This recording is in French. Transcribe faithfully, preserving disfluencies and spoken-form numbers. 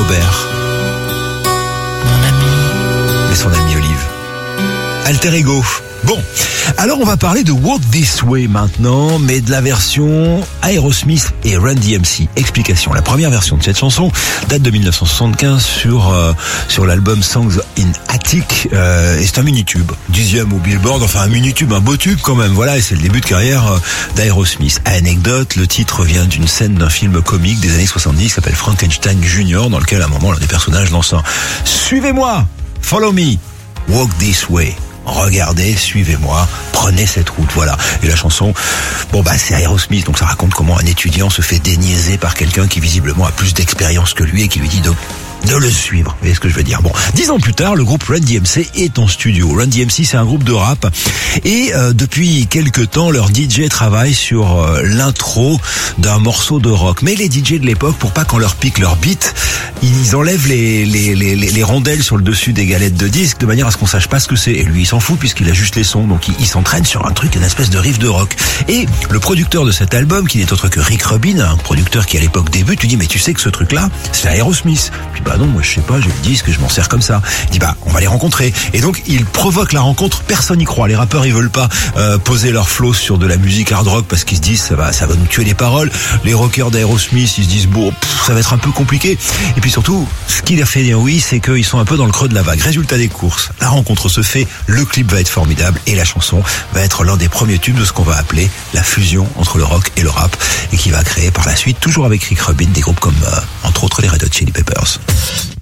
Robert, mon ami, et son ami Olive. Alter Ego. Bon, alors on va parler de Walk This Way maintenant, mais de la version Aerosmith et Run D M C. Explication. La première version de cette chanson date de dix-neuf cent soixante-quinze sur euh, sur l'album Songs in Attic, euh, et c'est un mini-tube. Dixième au Billboard, enfin un mini-tube, un beau tube quand même. Voilà, et c'est le début de carrière euh, d'Aerosmith. Anecdote, le titre vient d'une scène d'un film comique des années soixante-dix qui s'appelle Frankenstein Junior, dans lequel à un moment l'un des personnages lance un « Suivez-moi, follow me, walk this way ». Regardez, suivez-moi, prenez cette route, voilà. Et la chanson, bon bah c'est Aerosmith, donc ça raconte comment un étudiant se fait déniaiser par quelqu'un qui visiblement a plus d'expérience que lui et qui lui dit de de le suivre. Vous voyez ce que je veux dire? Bon, dix ans plus tard, le groupe Run D M C est en studio. Run D M C, c'est un groupe de rap, et euh, depuis quelques temps, leur D J travaille sur euh, l'intro d'un morceau de rock. Mais les D J de l'époque, pour pas qu'on leur pique leur beat, ils enlèvent les, les, les, les, les rondelles sur le dessus des galettes de disques de manière à ce qu'on sache pas ce que c'est. Et lui, il s'en fout puisqu'il a juste les sons. Donc, il, il s'entraîne sur un truc, une espèce de riff de rock. Et le producteur de cet album, qui n'est autre que Rick Rubin, un producteur qui à l'époque débute, lui dit, mais tu sais que ce truc-là, c'est Aerosmith. Puis bah non, moi je sais pas, j'ai le disque, je m'en sers comme ça. Il dit, bah, on va les rencontrer. Et donc, il provoque la rencontre, personne n'y croit. Les rappeurs, ils veulent pas euh, poser leur flow sur de la musique hard rock parce qu'ils se disent, ça va, ça va nous tuer les paroles. Les rockers d'Aerosmith, ils se disent, bon, pff, ça va être un peu compliqué. Et puis surtout, ce qui les fait dire oui, c'est qu'ils sont un peu dans le creux de la vague. Résultat des courses, la rencontre se fait, le clip va être formidable et la chanson va être l'un des premiers tubes de ce qu'on va appeler la fusion entre le rock et le rap, et qui va créer par la suite, toujours avec Rick Rubin, des groupes comme, euh, entre autres, les Red Hot Chili Peppers.